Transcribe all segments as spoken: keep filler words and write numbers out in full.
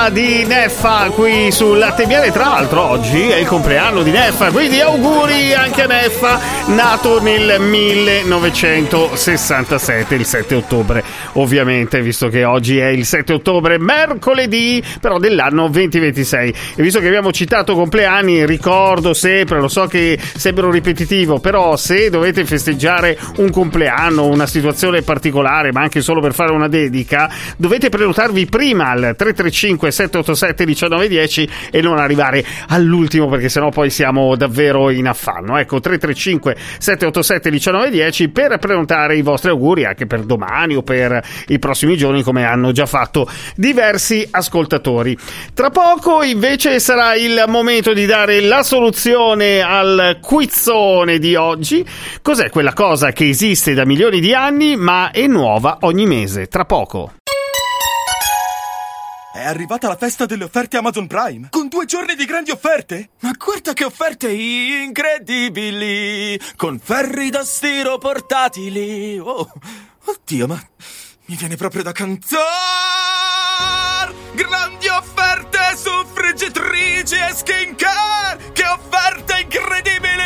di Neffa qui sul Latte e Miele. Tra l'altro oggi è il compleanno di Neffa, quindi auguri anche a Neffa, nato nel millenovecentosessantasette, il sette ottobre ovviamente, visto che oggi è il sette ottobre, mercoledì però dell'anno duemilaventisei. E visto che abbiamo citato compleanni, ricordo sempre, lo so che sembra ripetitivo, però se dovete festeggiare un compleanno, una situazione particolare, ma anche solo per fare una dedica, dovete prenotarvi prima al tre tre cinque sette otto sette uno nove uno zero e non arrivare all'ultimo, perché sennò poi siamo davvero in affanno. Ecco, tre tre cinque sette otto sette uno nove uno zero per prenotare i vostri auguri anche per domani o per i prossimi giorni, come hanno già fatto diversi ascoltatori. Tra poco invece sarà il momento di dare la soluzione al quizzone di oggi. Cos'è quella cosa che esiste da milioni di anni ma è nuova ogni mese? Tra poco. È arrivata la festa delle offerte Amazon Prime, con due giorni di grandi offerte. Ma guarda che offerte incredibili, con ferri da stiro portatili. Oh, oddio, ma mi viene proprio da cantare. Grandi offerte su friggitrici e skincare, che offerte incredibili.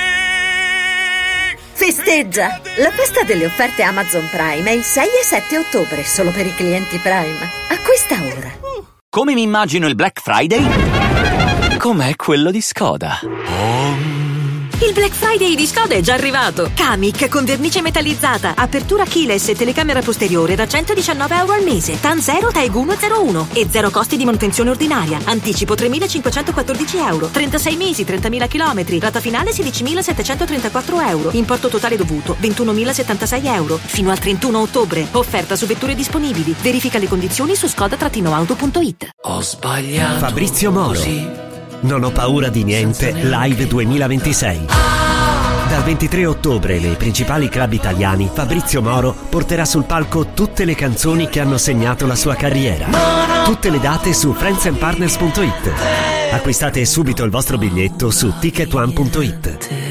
Festeggia! La festa delle offerte Amazon Prime è il sei e sette ottobre, solo per i clienti Prime. Acquista ora. Come mi immagino il Black Friday? Com'è quello di Skoda? Il Black Friday di Skoda è già arrivato. Kamiq con vernice metallizzata, apertura keyless e telecamera posteriore da centodiciannove euro al mese. TAN zero, TAEG uno zero uno e zero costi di manutenzione ordinaria. Anticipo tremilacinquecentoquattordici euro. trentasei mesi, trentamila chilometri. Rata finale sedicimilasettecentotrentaquattro euro. Importo totale dovuto ventunomilasettantasei euro. Fino al trentuno ottobre. Offerta su vetture disponibili. Verifica le condizioni su skoda auto punto it. Ho sbagliato. Fabrizio Moro. Così. Non ho paura di niente Live duemilaventisei. Dal ventitré ottobre nei principali club italiani Fabrizio Moro porterà sul palco tutte le canzoni che hanno segnato la sua carriera. Tutte le date su friends and partners punto it. Acquistate subito il vostro biglietto su ticket one punto it.